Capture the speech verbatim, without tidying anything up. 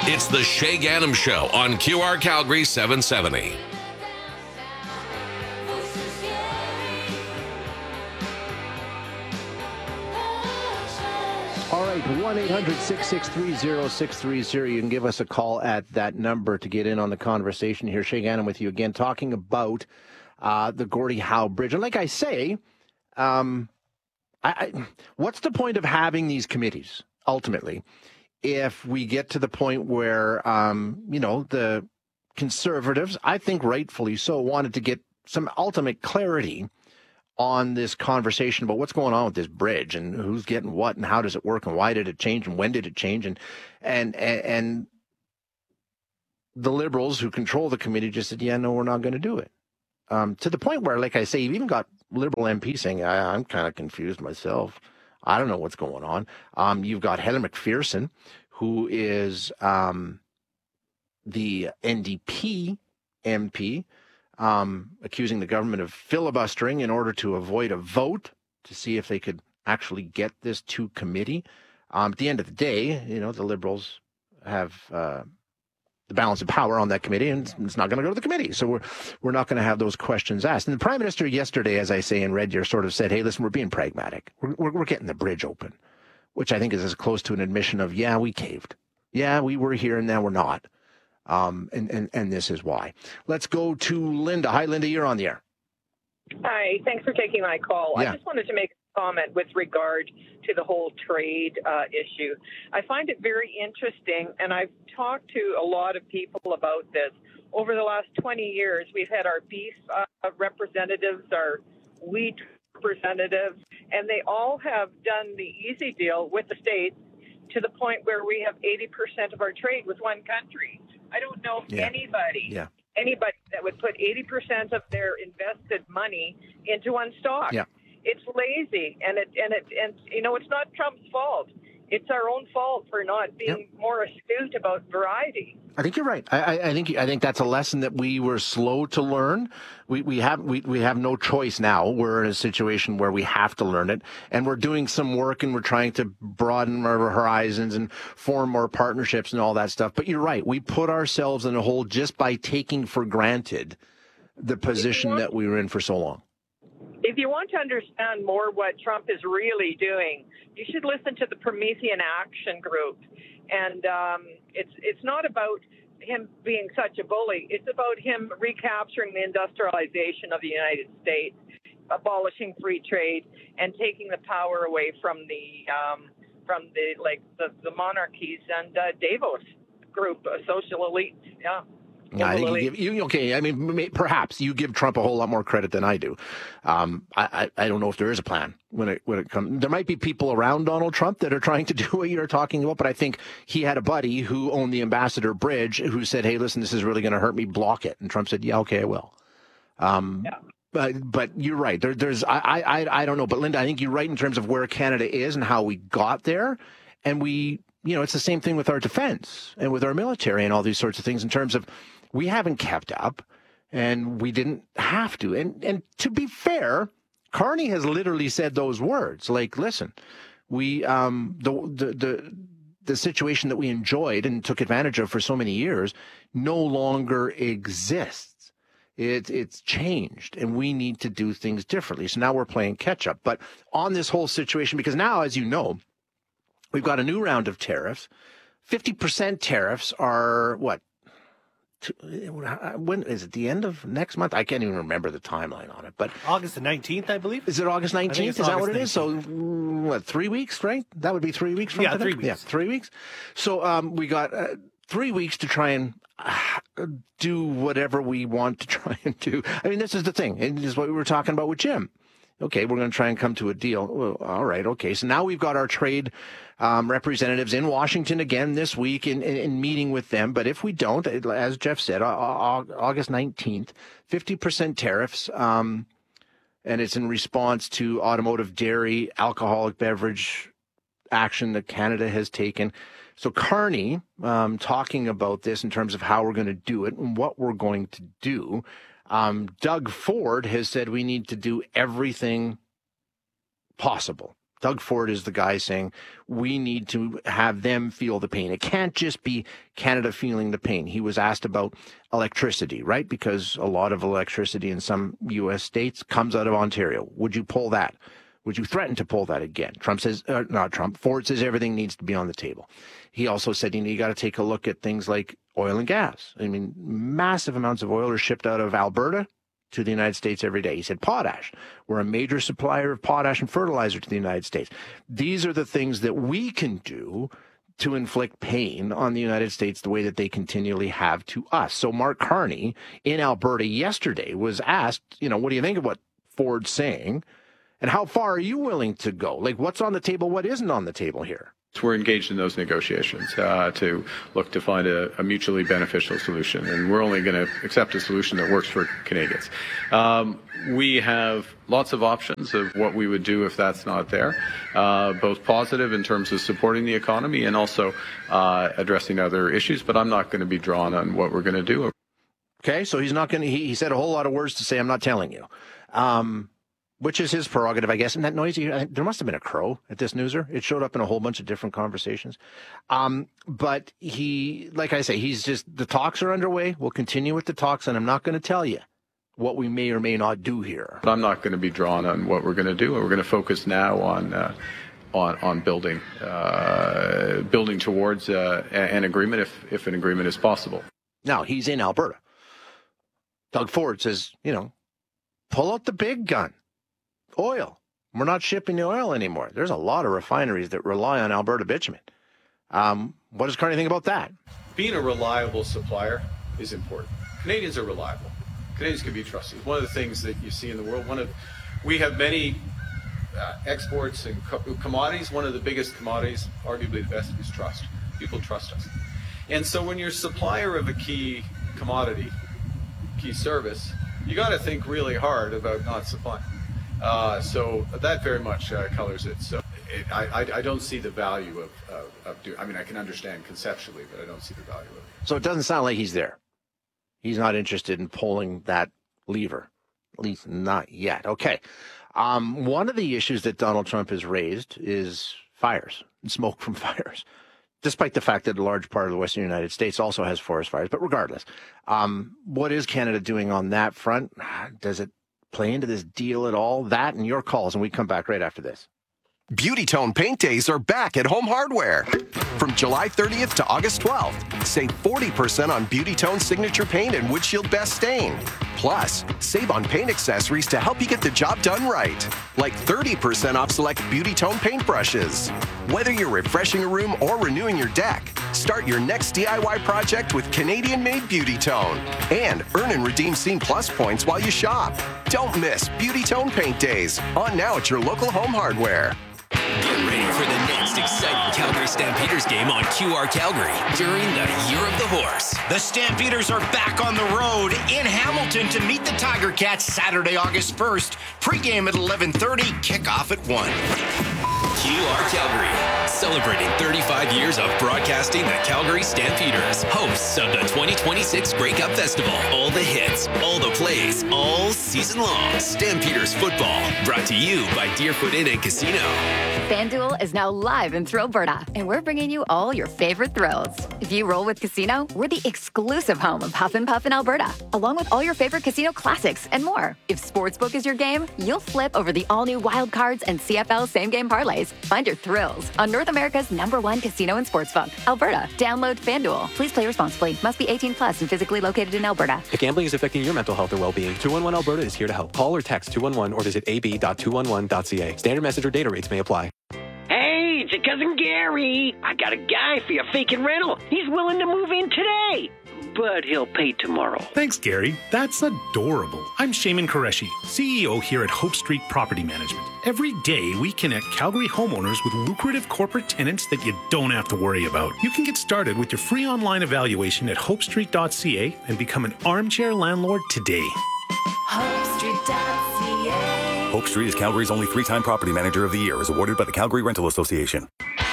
It's the Shay Ganem Show on Q R Calgary seven seventy. All right, one eight hundred six six three zero six three zero. You can give us a call at that number to get in on the conversation here. Shay Ganem with you again, talking about uh, the Gordie Howe Bridge. And like I say, um, I, I, what's the point of having these committees, ultimately, if we get to the point where, um, you know, the Conservatives, I think rightfully so, wanted to get some ultimate clarity on this conversation about what's going on with this bridge and who's getting what and how does it work and why did it change and when did it change, and and and, and the Liberals who control the committee just said, yeah, no, we're not going to do it. Um, to the point where, like I say, you've even got Liberal M P saying, I, I'm kind of confused myself. I don't know what's going on. Um, you've got Heather McPherson, who is um, the N D P M P, Um, accusing the government of filibustering in order to avoid a vote to see if they could actually get this to committee. Um, at the end of the day, you know, the Liberals have uh, the balance of power on that committee, and it's not going to go to the committee. So we're we're not going to have those questions asked. And the Prime Minister yesterday, as I say in Red Deer, sort of said, hey, listen, we're being pragmatic. We're, we're, we're getting the bridge open, which I think is as close to an admission of, yeah, we caved. Yeah, we were here, and now we're not. Um, and, and, and this is why. Let's go to Linda. Hi, Linda, you're on the air. Hi, thanks for taking my call. Yeah. I just wanted to make a comment with regard to the whole trade uh, issue. I find it very interesting, and I've talked to a lot of people about this. Over the last twenty years, we've had our beef uh, representatives, our wheat representatives, and they all have done the easy deal with the states to the point where we have eighty percent of our trade with one country. I don't know if Yeah. anybody, Yeah. anybody that would put eighty percent of their invested money into one stock. Yeah. It's lazy, and it and it and you know it's not Trump's fault. It's our own fault for not being Yep. more astute about variety. I think you're right. I, I, I think I think that's a lesson that we were slow to learn. We we have we, we have no choice now. We're in a situation where we have to learn it, and we're doing some work, and we're trying to broaden our horizons and form more partnerships and all that stuff. But you're right. We put ourselves in a hole just by taking for granted the position want- that we were in for so long. If you want to understand more what Trump is really doing, you should listen to the Promethean Action Group. And um, it's it's not about him being such a bully. It's about him recapturing the industrialization of the United States, abolishing free trade, and taking the power away from the um, from the like the, the monarchies and uh, Davos group, a social elite. Yeah. I think you give, you, okay, I mean, may- perhaps you give Trump a whole lot more credit than I do. Um, I, I, I don't know if there is a plan when it when it comes. There might be people around Donald Trump that are trying to do what you're talking about, but I think he had a buddy who owned the Ambassador Bridge who said, hey, listen, this is really going to hurt me, block it. And Trump said, yeah, okay, I will. Um, Yeah. But but you're right. There, there's I, I I don't know, but Linda, I think you're right in terms of where Canada is and how we got there, and we you know it's the same thing with our defense and with our military and all these sorts of things in terms of we haven't kept up, and we didn't have to. And and to be fair, Carney has literally said those words. Like, listen, we um the the the. the situation that we enjoyed and took advantage of for so many years no longer exists. It, it's changed, and we need to do things differently. So now we're playing catch up. But on this whole situation, because now, as you know, we've got a new round of tariffs. fifty percent tariffs are what? When is it? The end of next month? I can't even remember the timeline on it. But August the nineteenth, I believe. is it August nineteenth? Is August that what it is? So, nineteenth. what, three weeks, right? That would be three weeks from Yeah, today? three weeks. Yeah, three weeks. So um, we got uh, three weeks to try and uh, do whatever we want to try and do. I mean, this is the thing. And this is what we were talking about with Jim. Okay, we're going to try and come to a deal. Well, all right, okay. So now we've got our trade um, representatives in Washington again this week in, in, in meeting with them. But if we don't, as Jeff said, August nineteenth, fifty percent tariffs, um, and it's in response to automotive, dairy, alcoholic beverage action that Canada has taken. So Carney, um, talking about this in terms of how we're going to do it and what we're going to do. Um, Doug Ford has said we need to do everything possible Doug Ford is the guy saying we need to have them feel the pain. It can't just be Canada feeling the pain. He was asked about electricity, right? Because a lot of electricity in some U S states comes out of Ontario. Would you pull that? Would you threaten to pull that again? Trump says, uh, not Trump, Ford says everything needs to be on the table. He also said, you know, you got to take a look at things like oil and gas. I mean, massive amounts of oil are shipped out of Alberta to the United States every day. He said potash. We're a major supplier of potash and fertilizer to the United States. These are the things that we can do to inflict pain on the United States the way that they continually have to us. So Mark Carney in Alberta yesterday was asked, you know, what do you think of what Ford's saying? And how far are you willing to go? Like, what's on the table? What isn't on the table here? So we're engaged in those negotiations uh, to look to find a, a mutually beneficial solution, and we're only going to accept a solution that works for Canadians. Um, we have lots of options of what we would do if that's not there, uh, both positive in terms of supporting the economy and also uh, addressing other issues, but I'm not going to be drawn on what we're going to do. Okay, so he's not going to, he, he said a whole lot of words to say, I'm not telling you. Um, Which is his prerogative, I guess. And that noisy, there must have been a crow at this newser. It showed up in a whole bunch of different conversations. Um, but he, like I say, he's just, the talks are underway. We'll continue with the talks, and I'm not going to tell you what we may or may not do here. I'm not going to be drawn on what we're going to do. We're going to focus now on uh, on on building uh, building towards uh, an agreement if if an agreement is possible. Now, he's in Alberta. Doug Ford says, you know, pull out the big gun. Oil. We're not shipping the oil anymore. There's a lot of refineries that rely on Alberta bitumen. Um, what does Carney think about that? Being a reliable supplier is important. Canadians are reliable. Canadians can be trusted. One of the things that you see in the world, one of, we have many uh, exports and co- commodities. One of the biggest commodities, arguably the best, is trust. People trust us. And so when you're a supplier of a key commodity, key service, you got to think really hard about not supplying. Uh, so that very much uh, colors it. So it, I, I, I don't see the value of, of, of doing, I mean, I can understand conceptually, but I don't see the value of it. So it doesn't sound like he's there. He's not interested in pulling that lever, at least not yet. Okay. Um, one of the issues that Donald Trump has raised is fires and smoke from fires, despite the fact that a large part of the Western United States also has forest fires. But regardless, um, what is Canada doing on that front? Does it play into this deal at all? That and your calls, and we come back right after this. Beauty Tone Paint Days are back at Home Hardware. From July thirtieth to August twelfth, save forty percent on Beauty Tone Signature Paint and Windshield Best Stain. Plus, save on paint accessories to help you get the job done right, like thirty percent off select Beauty Tone paintbrushes. Whether you're refreshing a room or renewing your deck, start your next D I Y project with Canadian-made Beauty Tone. And earn and redeem Scene Plus points while you shop. Don't miss Beauty Tone Paint Days, on now at your local Home Hardware. Get ready for the next exciting Calgary Stampeders game on Q R Calgary during the Year of the Horse. The Stampeders are back on the road in Hamilton to meet the Tiger Cats Saturday, August first. Pre-game at eleven thirty, kickoff at one. Q R Calgary, celebrating thirty-five years of broadcasting the Calgary Stampeders, hosts of the twenty twenty-six Grey Cup Festival. All the hits, all the plays, all season long. Stampeders football, brought to you by Deerfoot Inn and Casino. FanDuel is now live in thrill Alberta, and we're bringing you all your favorite thrills. If you roll with Casino, we're the exclusive home of Huff and Puff in Alberta, along with all your favorite casino classics and more. If Sportsbook is your game, you'll flip over the all-new Wild Cards and C F L same-game parlays. Find your thrills on North America's number one casino and sportsbook, Alberta. Download FanDuel. Please play responsibly. Must be eighteen plus and physically located in Alberta. If gambling is affecting your mental health or well-being, two one one Alberta is here to help. Call or text two one one or visit a b dot two one one dot c a. Standard message or data rates may apply. Hey, it's your cousin Gary. I got a guy for your vacant rental. He's willing to move in today, but he'll pay tomorrow. Thanks, Gary. That's adorable. I'm Shaman Qureshi, C E O here at Hope Street Property Management. Every day, we connect Calgary homeowners with lucrative corporate tenants that you don't have to worry about. You can get started with your free online evaluation at hope street dot c a and become an armchair landlord today. hope street dot c a. Hope Street is Calgary's only three-time Property Manager of the Year, is awarded by the Calgary Rental Association.